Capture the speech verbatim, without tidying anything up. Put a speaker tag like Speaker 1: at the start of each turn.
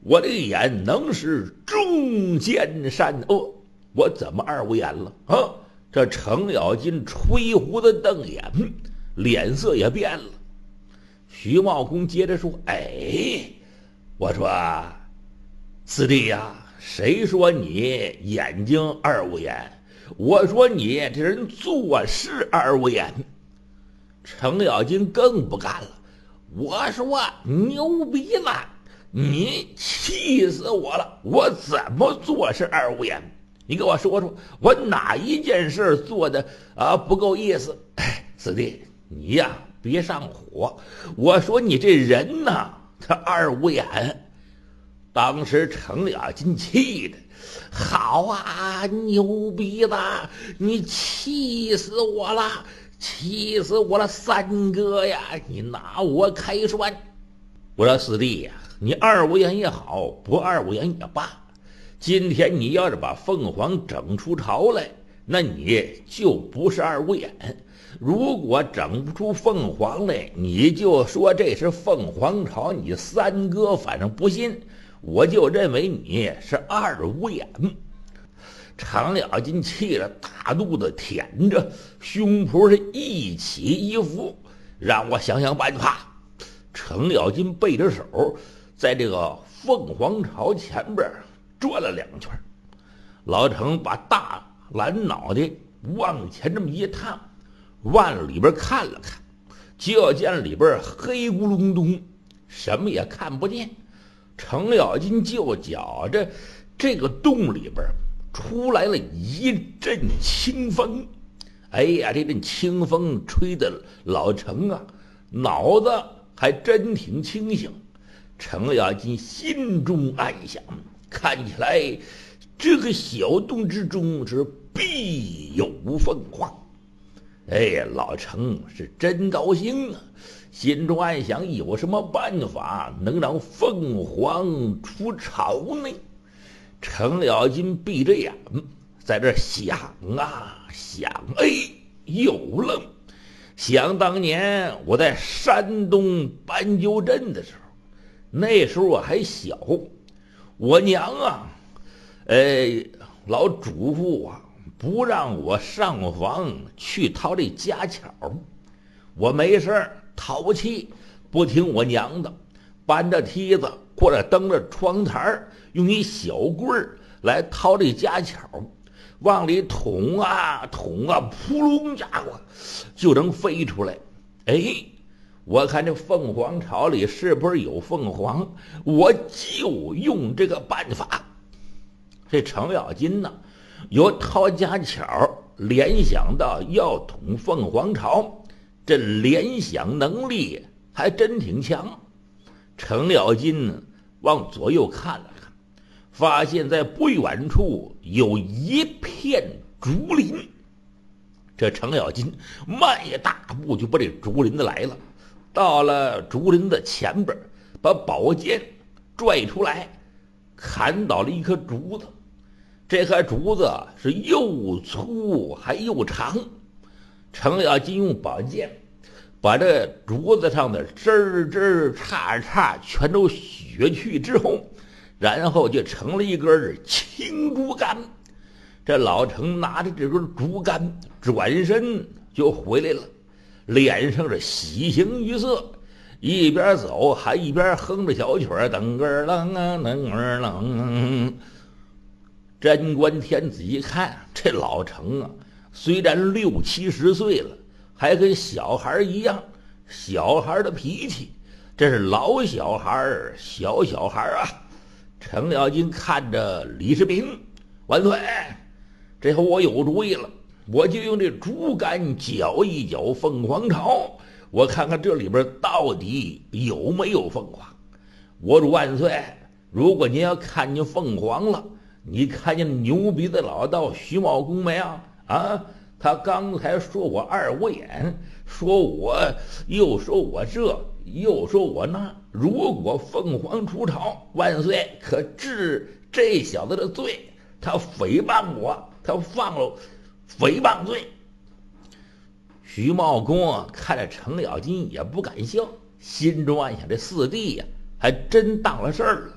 Speaker 1: 我这眼能是中间善恶，我怎么二无眼了啊？这程咬金吹胡子瞪眼，脸色也变了。徐茂公接着说：“哎，我说四弟呀，谁说你眼睛二无眼？我说你这人做事二无眼。”程咬金更不干了，我说牛逼了，你气死我了！我怎么做事二无眼？你给我说说，我哪一件事做的啊不够意思？哎，四弟，你呀别上火。我说你这人呐，他二无眼。当时程咬金气的，好啊，牛逼了，你气死我了，气死我了，三哥呀，你拿我开涮！我说四弟呀，你二无眼也好，不二无眼也罢，今天你要是把凤凰整出巢来，那你就不是二无眼；如果整不出凤凰来，你就说这是凤凰巢，你三哥反正不信，我就认为你是二无眼。程咬金气得大肚子舔着，胸脯是一起一伏，让我想想办法。程咬金背着手在这个凤凰巢前边转了两圈，老程把大蓝脑袋往前这么一探，往里边看了看，就见里边黑咕隆咚，什么也看不见。程咬金就觉着这个洞里边出来了一阵清风，哎呀，这阵清风吹得老程啊脑子还真挺清醒。程咬金心中暗想，看起来这个小洞之中是必有凤凰。哎呀，老程是真高兴啊，心中暗想，有什么办法能让凤凰出巢呢？程咬金闭着眼在这想啊想，哎，有了！想当年我在山东斑鸠镇的时候，那时候我还小，我娘啊，哎，老嘱咐我不让我上房去掏这家巧，我没事淘气，不听我娘的，搬着梯子或者蹬着窗台，用一小棍儿来掏这家巧，往里捅啊捅啊，扑隆，家伙就能飞出来。哎，我看这凤凰巢里是不是有凤凰，我就用这个办法。这程咬金呢，由掏家巧联想到要捅凤凰巢，这联想能力还真挺强。程咬金往左右看了看，发现在不远处有一片竹林。这程咬金迈大步就把这竹林子来了，到了竹林的前边，把宝剑拽出来，砍倒了一棵竹子。这棵竹子是又粗还又长，程咬金用宝剑把这竹子上的枝枝杈杈全都削去之后，然后就成了一根青竹竿。这老程拿着这根竹竿转身就回来了，脸上是喜形于色，一边走还一边哼着小曲儿，噔个啷啊噔个啷。贞观天子一看，这老程啊，虽然六七十岁了，还跟小孩一样，小孩的脾气，这是老小孩小小孩啊。程咬金看着李世民，万岁，这回我有主意了，我就用这竹竿搅一搅凤凰巢，我看看这里边到底有没有凤凰。我主万岁，如果您要看见凤凰了，你看见牛鼻子老道徐茂公没有啊？他刚才说我二无眼，说我又说我这又说我那，如果凤凰出巢，万岁可治这小子的罪，他诽谤我，他放了诽谤罪。徐茂公啊，看着程咬金也不敢笑，心中暗想，这四弟呀、啊，还真当了事儿了。